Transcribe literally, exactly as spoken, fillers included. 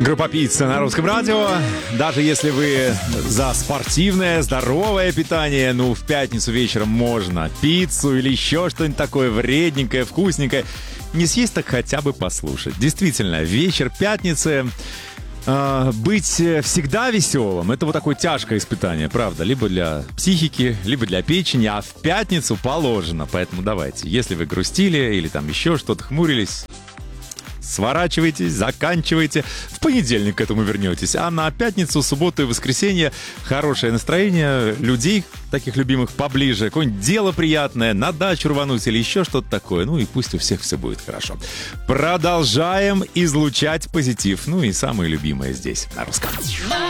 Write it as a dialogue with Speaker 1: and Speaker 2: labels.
Speaker 1: Группа «Пицца» на Русском радио. Даже если вы за спортивное, здоровое питание, ну, в пятницу вечером можно пиццу или еще что-нибудь такое вредненькое, вкусненькое. Не съесть, так хотя бы послушать. Действительно, вечер пятницы... Uh, быть всегда веселым — это вот такое тяжкое испытание, правда, либо для психики, либо для печени, а в пятницу положено. Поэтому давайте, если вы грустили или там еще что-то хмурились, сворачивайтесь, заканчивайте. В понедельник к этому вернетесь. А на пятницу, субботу и воскресенье хорошее настроение, людей, таких любимых, поближе, какое-нибудь дело приятное, на дачу рвануть или еще что-то такое. Ну и пусть у всех все будет хорошо. Продолжаем излучать позитив. Ну и самое любимое здесь, на русском.